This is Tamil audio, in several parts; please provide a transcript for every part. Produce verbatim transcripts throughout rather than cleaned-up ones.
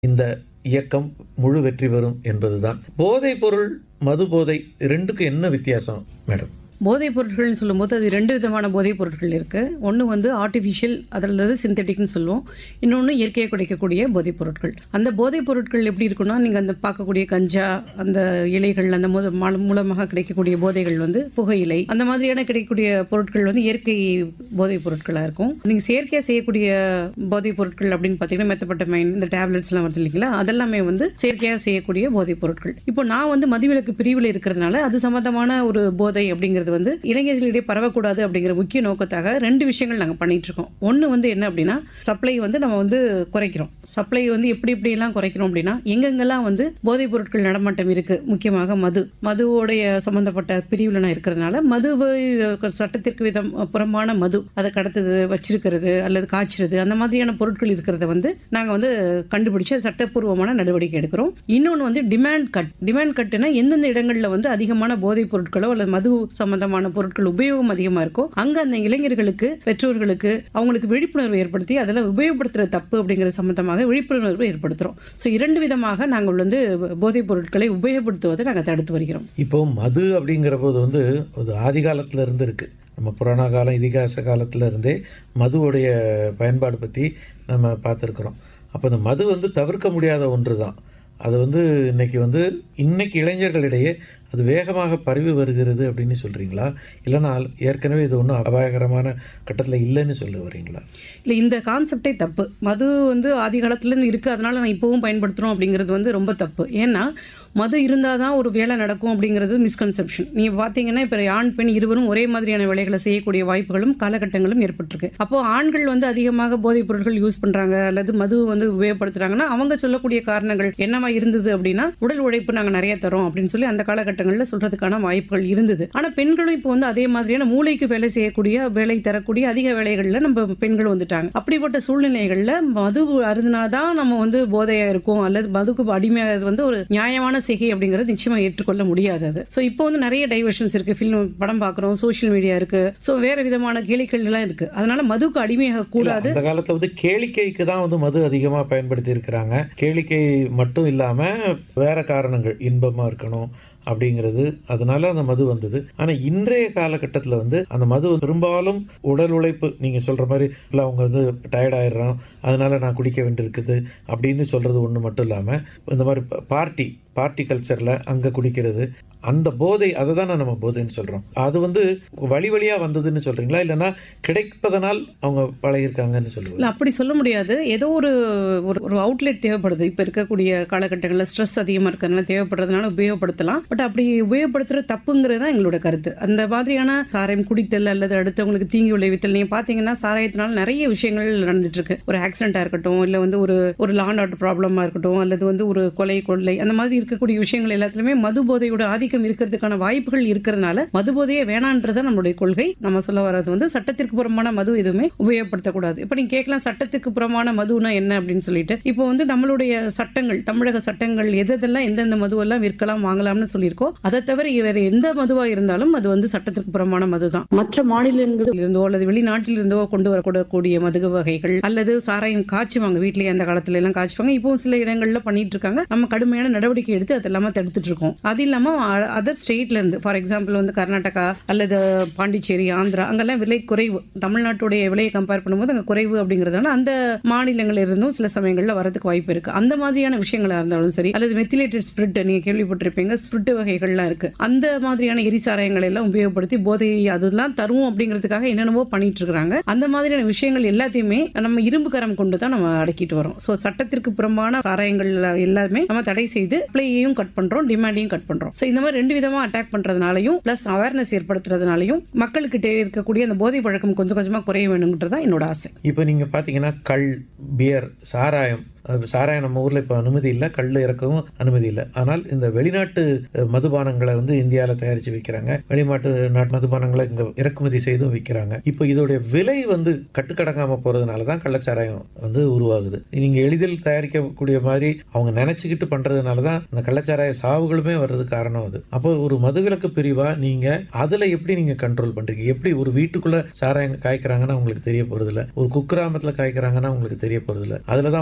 இந்த இயக்கம் முழு வெற்றி பெறும் என்பதுதான். போதைப் பொருள், மது போதை ரெண்டுக்கும் என்ன வித்தியாசம் மேடம்? போதைப் பொருட்கள்னு சொல்லும்போது அது ரெண்டு விதமான போதைப் பொருட்கள் இருக்குது. ஒன்று வந்து ஆர்டிஃபிஷியல், அதில் சிந்தட்டிக்னு சொல்லுவோம். இன்னொன்று இயற்கையை குறைக்கக்கூடிய போதைப் பொருட்கள். அந்த போதைப் பொருட்கள் எப்படி இருக்குன்னா, நீங்கள் அந்த பார்க்கக்கூடிய கஞ்சா, அந்த இலைகள், அந்த மூல மூலமாக கிடைக்கக்கூடிய போதைகள் வந்து புகையிலை, அந்த மாதிரியான கிடைக்கக்கூடிய பொருட்கள் வந்து இயற்கை போதைப் பொருட்களாக இருக்கும். நீங்கள் செயற்கையாக செய்யக்கூடிய போதைப் பொருட்கள் அப்படின்னு பார்த்தீங்கன்னா மெத்தபட்டமைன், இந்த டேப்லெட்ஸ்லாம் வருது இல்லைங்களா, அதெல்லாமே வந்து செயற்கையாக செய்யக்கூடிய போதைப் பொருட்கள். இப்போ நான் வந்து மதுவிலக்கு பிரிவில் இருக்கிறதுனால அது சம்பந்தமான ஒரு போதை அப்படிங்கிறது வந்து இளைஞர்களிடையே பரவக்கூடாது அப்படிங்கிற முக்கிய நோக்கத்தாக ரெண்டு விஷயங்கள் நாங்கள் பண்ணிட்டு இருக்கோம். ஒன்று வந்து என்ன அப்படின்னா, சப்ளை வந்து நம்ம வந்து குறைக்கிறோம். சப்ளை வந்து எப்படி எப்படி எல்லாம் குறைக்கிறோம் அப்படின்னா, எங்கெங்கெல்லாம் வந்து போதைப் பொருட்கள் நடமாட்டம் இருக்கு, முக்கியமாக மது மதுவோடைய சம்பந்தப்பட்ட பிரிவில் நான் இருக்கிறதுனால மதுவை சட்டத்திற்கு விதம் புறம்பான மது, அதை கடத்துது, வச்சிருக்கிறது அல்லது காய்ச்சிறது, அந்த மாதிரியான பொருட்கள் இருக்கிறத வந்து நாங்கள் வந்து கண்டுபிடிச்சு சட்டப்பூர்வமான நடவடிக்கை எடுக்கிறோம். இன்னொன்று வந்து டிமாண்ட் கட். டிமாண்ட் கட்டுனா எந்தெந்த இடங்களில் வந்து அதிகமான போதைப் பொருட்களோ அல்லது மது சம்பந்தமான பொருட்கள் உபயோகம் அதிகமா இருக்கோ அங்க அந்த இளைஞர்களுக்கு, பெற்றோர்களுக்கு அவங்களுக்கு விழிப்புணர்வு ஏற்படுத்தி அதில் உபயோகப்படுத்துற தப்பு அப்படிங்கிற சம்பந்தமாக விழிப்புணர்வு ஏற்படுத்துறோம். ஸோ இரண்டு விதமாக நாங்கள் வந்து போதைப் பொருட்களை உபயோகப்படுத்துவதை நாங்கள் தடுத்து வருகிறோம். இப்போ மது அப்படிங்கிற போது வந்து அது ஆதி காலத்துல இருந்து இருக்கு. நம்ம புராண காலம், இதிகாச காலத்துல இருந்தே மதுவுடைய பயன்பாடு பற்றி நம்ம பார்த்துருக்குறோம். அப்போ இந்த மது வந்து தவிர்க்க முடியாத ஒன்று தான். அது வந்து இன்னைக்கு வந்து இன்னைக்கு இளைஞர்களிடையே அது வேகமாக பரவி வருகிறது அப்படின்னு சொல்கிறீங்களா? இல்லைனா ஏற்கனவே இது ஒன்றும் அபாயகரமான கட்டத்தில் இல்லைன்னு சொல்ல வரீங்களா? இல்லை, இந்த கான்செப்டே தப்பு. மது வந்து ஆதி காலத்துலேருந்து இருக்குது, அதனால் நான் இப்போவும் பயன்படுத்துகிறோம் அப்படிங்கிறது வந்து ரொம்ப தப்பு. ஏன்னா மது இருந்தால் தான் ஒரு வேலை நடக்கும் அப்படிங்கிறது மிஸ்கன்செப்ஷன். நீங்கள் பார்த்தீங்கன்னா இப்போ ஆண் பெண் இருவரும் ஒரே மாதிரியான வேலைகளை செய்யக்கூடிய வாய்ப்புகளும் காலகட்டங்களும் ஏற்பட்டிருக்கு. அப்போது ஆண்கள் வந்து அதிகமாக போதைப் பொருட்கள் யூஸ் பண்ணுறாங்க அல்லது மது வந்து உபயோகப்படுத்துகிறாங்கன்னா அவங்க சொல்லக்கூடிய காரணங்கள் என்னவா இருந்தது அப்படின்னா, உடல் உழைப்பு நாங்கள் நிறைய தரோம் அப்படின்னு சொல்லி அந்த காலகட்டங்களில் சொல்றதுக்கான வாய்ப்புகள் இருந்தது. ஆனால் பெண்களும் இப்போ வந்து அதே மாதிரியான மூளைக்கு வேலை செய்யக்கூடிய, வேலை தரக்கூடிய அதிக வேலைகளில் நம்ம பெண்கள் வந்துட்டாங்க. அப்படிப்பட்ட சூழ்நிலைகளில் மது அருந்தினாதான் நம்ம வந்து போதையா இருக்கும் அல்லது மதுக்கு அடிமையாகிறது வந்து ஒரு நியாயமான சிகை அப்படிங்கிறது நிச்சயமா ஏற்றுக்கொள்ள முடியாதது. ஸோ இப்போ வந்து நிறைய டைவர்ஷன்ஸ் இருக்கு. ஃபில்ம், படம் பார்க்குறோம், சோஷியல் மீடியா இருக்கு, ஸோ வேற விதமான கேளிக்கைகள் எல்லாம் இருக்கு. அதனால மதுக்கு அடிமையாக கூடாது. அந்த காலத்துல வந்து கேளிக்கைக்கு தான் வந்து மது அதிகமாக பயன்படுத்தி இருக்கிறாங்க. கேளிக்கை மட்டும் இல்லாம வேற காரணங்கள், இன்பமா இருக்கணும் அப்படிங்கிறது, அதனால அந்த மது வந்தது. ஆனா இன்றைய காலகட்டத்தில் வந்து அந்த மது பெரும்பாலும் உடல் உழைப்பு, நீங்க சொல்ற மாதிரி இல்லை அவங்க வந்து டயர்ட் ஆயிடுறோம் அதனால நான் குடிக்க வேண்டியிருக்குது அப்படின்னு சொல்றது ஒன்று மட்டும் இல்லாம, இந்த மாதிரி பார்ட்டி பார்ட்டி கல்ச்சர்ல அங்க குடிக்கிறது, அந்த போதை, அதை தான் நம்ம போதைன்னு சொல்றோம். அது வந்து வழி வழியா வந்ததுன்னு சொல்றீங்களா, இல்லைன்னா கிடைப்பதனால் அவங்க பழகிருக்காங்கன்னு சொல்லுவாங்க? அப்படி சொல்ல முடியாது. ஏதோ ஒரு ஒரு அவுட்லெட் தேவைப்படுது. இப்போ இருக்கக்கூடிய காலகட்டங்களில் ஸ்ட்ரெஸ் அதிகமாக இருக்கிறதுனால தேவைப்படுறதுனால உபயோகப்படுத்தலாம். பட் அப்படி உபயோகப்படுத்துற தப்புங்கிறது தான் எங்களோட கருத்து. அந்த மாதிரியான சாராயம் குடித்தல் அல்லது அடுத்தவங்களுக்கு தீங்கி விளைவித்தல், நீங்க பாத்தீங்கன்னா சாராயத்தினால நிறைய விஷயங்கள் நடந்துட்டு இருக்கு. ஒரு ஆக்சிடென்டா இருக்கட்டும், இல்ல வந்து ஒரு ஒரு லா அண்ட் ஆர்டர் ப்ராப்ளமா இருக்கட்டும், அல்லது வந்து ஒரு கொலை கொள்ளை, அந்த மாதிரி இருக்கக்கூடிய விஷயங்கள் எல்லாத்துலயுமே மது போதையோட ஆதிக்கம் இருக்கிறதுக்கான வாய்ப்புகள் இருக்கிறதுனால மது போதையே வேணான்றத நம்மளுடைய கொள்கை. நம்ம சொல்ல வர்றது வந்து சட்டத்திற்கு புறம்பான மது எதுவுமே உபயோகப்படுத்தக்கூடாது. இப்ப நீங்க கேட்கலாம், சட்டத்துக்கு புறம்பான மதுனா என்ன அப்படின்னு சொல்லிட்டு. இப்போ வந்து நம்மளுடைய சட்டங்கள், தமிழக சட்டங்கள் எதெல்லாம் எந்தெந்த மதுவெல்லாம் விற்கலாம், வாங்கலாம்னு சொல்லியிருக்கோ, அதை தவிர வேற எந்த மதுவா இருந்தாலும் அது வந்து சட்டத்திற்கு புறம்பான மதுதான். மற்ற மாநிலங்களில் இருந்தோ அல்லது வெளிநாட்டில் இருந்தோ கொண்டு வரக்கூடிய மது வகைகள் அல்லது சாராயம் காய்ச்சுவாங்க வீட்டிலேயே, அந்த காலத்துல எல்லாம் காய்ச்சுவாங்க. இப்போ சில இடங்கள்ல பண்ணிட்டு இருக்காங்க. நம்ம கடுமையான நடவடிக்கை எடுத்து அதெல்லாம தடுத்துட்டு இருக்கோம். அது இல்லாம அதர் ஸ்டேட்ல இருந்து, ஃபார் எக்ஸாம்பிள் வந்து கர்நாடகா அல்லது பாண்டிச்சேரி, ஆந்திரா, அங்கெல்லாம் விலை குறைவு, தமிழ்நாட்டுடைய விலையை கம்பேர் பண்ணும்போது அங்க குறைவு அப்படிங்கிறதுனால அந்த மாநிலங்களில் இருந்தும் சில சமயங்கள்ல வரதுக்கு வாய்ப்பு இருக்கு. அந்த மாதிரியான விஷயங்களா இருந்தாலும் சரி, அல்லது மெத்திலேட்டட் ஸ்பிரிட், நீங்க கேள்விப்பட்டிருப்பீங்க, ஸ்பிரிட் வகைகள்லாம் இருக்கு. அந்த மாதிரியான எரிசாராயங்களை எல்லாம் உபயோகப்படுத்தி போதையை அதெல்லாம் தருவோம் அப்படிங்கிறதுக்காக என்னென்னவோ பண்ணிட்டு இருக்காங்க. அந்த மாதிரியான விஷயங்கள் எல்லாத்தையுமே நம்ம இரும்பு கரம் கொண்டு தான் நம்ம அடக்கிட்டு வரோம். சோ சட்டத்திற்கு புறம்பான சாராயங்கள் எல்லாமே நம்ம தடை செய்து சப்ளையையும் கட் பண்றோம், டிமாண்டையும் கட் பண்றோம். சோ இந்த மாதிரி ரெண்டு விதமா அட்டாக் பண்றதுனாலையும் பிளஸ் அவேர்னஸ் ஏற்படுத்துறதுனாலையும் மக்களுக்கிட்ட இருக்கக்கூடிய அந்த போதை பழக்கம் கொஞ்சம் கொஞ்சமா குறைய வேணும்ன்றதான் என்னோட ஆசை. இப்போ நீங்க பாத்தீங்கன்னா கள், பியர், சாராயம், சாராயம் நம்ம ஊர்ல இப்ப அனுமதி இல்லை, கல் இறக்கவும் அனுமதி இல்லை. ஆனால் இந்த வெளிநாட்டு மதுபானங்களை வந்து இந்தியாவில் தயாரிச்சு விற்கிறாங்க, வெளிநாட்டு நாட்டு மதுபானங்களை இங்க இறக்குமதி செய்தும் விற்கிறாங்க. இப்போ இதோடைய விலை வந்து கட்டுக்கடங்காம போறதுனாலதான் கள்ளச்சாராயம் வந்து உருவாகுது. நீங்க எளிதில் தயாரிக்கக்கூடிய மாதிரி அவங்க நினைச்சுக்கிட்டு பண்றதுனாலதான் இந்த கள்ளச்சாராய சாவுகளுமே வர்றது காரணம் அது. அப்போ ஒரு மதுவிலக்கு பிரிவா நீங்க அதுல எப்படி நீங்க கண்ட்ரோல் பண்றீங்க? எப்படி ஒரு வீட்டுக்குள்ள சாராயம் காய்க்கிறாங்கன்னா உங்களுக்கு தெரிய போறது இல்லை, ஒரு குக்கிராமத்துல காய்க்கிறாங்கன்னா உங்களுக்கு தெரிய போறது இல்லை, அதுலதான் அவங்க முன்னேறி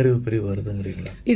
நிறைவு பிரிவு வருதுங்கிறீங்களா?